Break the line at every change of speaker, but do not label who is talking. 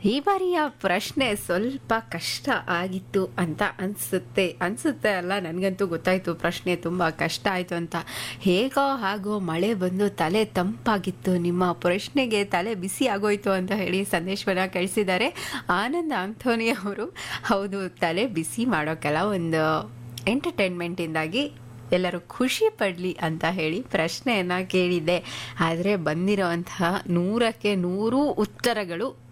ಈ ಬಾರಿಯ ಪ್ರಶ್ನೆ ಸ್ವಲ್ಪ ಕಷ್ಟ ಆಗಿತ್ತು ಅಂತ ಅನ್ಸುತ್ತೆ ಅಲ್ಲ, ನನಗಂತೂ ಗೊತ್ತಾಯ್ತು ಪ್ರಶ್ನೆ ತುಂಬ ಕಷ್ಟ ಆಯಿತು ಅಂತ. ಹೇಗೋ ಹಾಗೋ ಮಳೆ ಬಂದು ತಲೆ ತಂಪಾಗಿತ್ತು, ನಿಮ್ಮ ಪ್ರಶ್ನೆಗೆ ತಲೆ ಬಿಸಿ ಆಗೋಯ್ತು ಅಂತ ಹೇಳಿ ಸಂದೇಶವನ್ನು ಕಳಿಸಿದ್ದಾರೆ ಆನಂದ್ ಆಂಥೋನಿ ಅವರು. ಹೌದು, ತಲೆ ಬಿಸಿ ಮಾಡೋಕ್ಕೆಲ್ಲ ಒಂದು ಎಂಟರ್ಟೈನ್ಮೆಂಟಿಂದಾಗಿ ಎಲ್ಲರೂ ಖುಷಿ ಪಡಲಿ ಅಂತ ಹೇಳಿ ಪ್ರಶ್ನೆಯನ್ನು ಕೇಳಿದ್ದೆ. ಆದರೆ ಬಂದಿರೋವಂತಹ 100ಕ್ಕೆ 100 ಉತ್ತರಗಳು